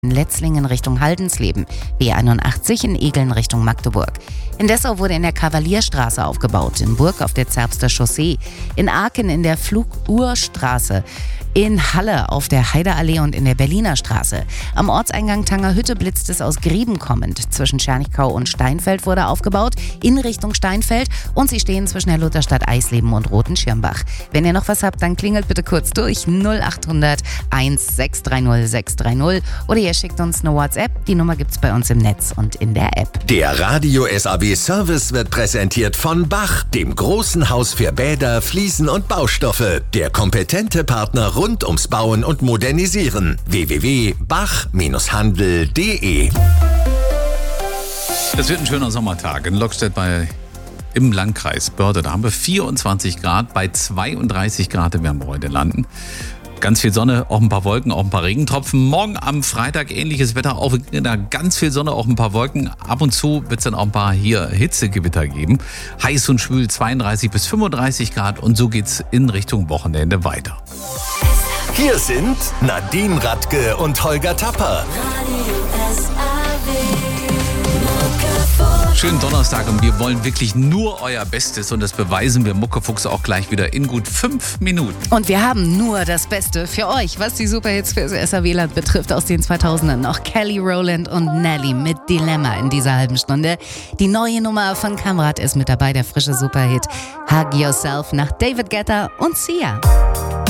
in Letzlingen Richtung Haldensleben, B81 in Egeln Richtung Magdeburg. In Dessau wurde in der Kavalierstraße aufgebaut, in Burg auf der Zerbster Chaussee, in Aachen in der Fluguhrstraße, in Halle auf der Heideallee und in der Berliner Straße. Am Ortseingang Tangerhütte blitzt es aus Grieben kommend. Zwischen Schernichkau und Steinfeld wurde aufgebaut, in Richtung Steinfeld, und sie stehen zwischen der Lutherstadt Eisleben und Roten Schirmbach. Wenn ihr noch was habt, dann klingelt bitte kurz durch 0800 1630 630 oder ihr schickt uns eine WhatsApp. Die Nummer gibt's bei uns im Netz und in der App. Der Radio SAW Service wird präsentiert von Bach, dem großen Haus für Bäder, Fliesen und Baustoffe. Der kompetente Partner rund ums Bauen und Modernisieren. www.bach-handel.de. Es wird ein schöner Sommertag in Lockstedt im Landkreis Börde. Da haben wir 24 Grad, bei 32 Grad werden wir heute landen. Ganz viel Sonne, auch ein paar Wolken, auch ein paar Regentropfen. Morgen am Freitag ähnliches Wetter, auch ganz viel Sonne, auch ein paar Wolken. Ab und zu wird es dann auch ein paar hier Hitzegewitter geben. Heiß und schwül, 32 bis 35 Grad, und so geht's in Richtung Wochenende weiter. Hier sind Nadine Radke und Holger Tapper. Schönen Donnerstag, und wir wollen wirklich nur euer Bestes, und das beweisen wir Muckefuchs auch gleich wieder in gut 5 Minuten. Und wir haben nur das Beste für euch, was die Superhits für das SAW-Land betrifft aus den 2000ern. Noch Kelly Rowland und Nelly mit Dilemma in dieser halben Stunde. Die neue Nummer von Kamrat ist mit dabei, der frische Superhit Hug Yourself nach David Guetta und Sia.